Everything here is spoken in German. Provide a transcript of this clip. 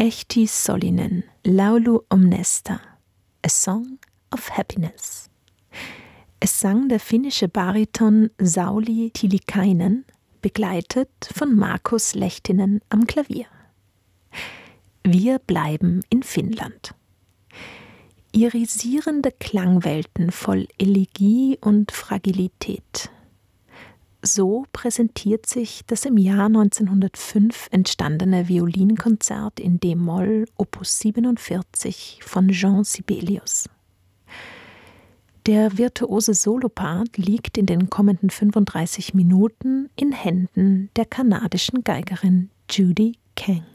Ehti Sollinen, Laulu Omnesta, A Song of Happiness. Es sang der finnische Bariton Sauli Tiilikainen, begleitet von Markus Lehtinen am Klavier. Wir bleiben in Finnland. Irisierende Klangwelten voll Elegie und Fragilität. So präsentiert sich das im Jahr 1905 entstandene Violinkonzert in d-Moll Opus 47 von Jean Sibelius. Der virtuose Solopart liegt in den kommenden 35 Minuten in Händen der kanadischen Geigerin Judy Kang.